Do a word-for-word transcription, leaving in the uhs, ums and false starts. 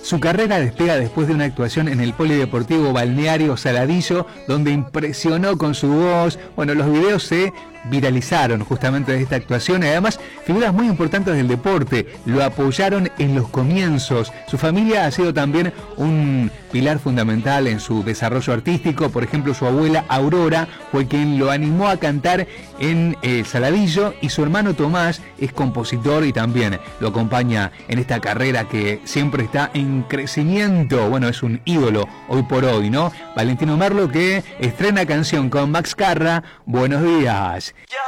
Su carrera despega después de una actuación en el Polideportivo Balneario Saladillo, donde impresionó con su voz. Bueno, los videos se viralizaron justamente de esta actuación y además figuras muy importantes del deporte lo apoyaron en los comienzos. Su familia ha sido también un pilar fundamental en su desarrollo artístico. Por ejemplo, su abuela Aurora fue quien lo animó a cantar en el Saladillo y su hermano Tomás es compositor y también lo acompaña en esta carrera que siempre está en crecimiento. Bueno, es un ídolo hoy por hoy, ¿no? Valentino Merlo, que estrena canción con Max Carra. Buenos días. Yeah.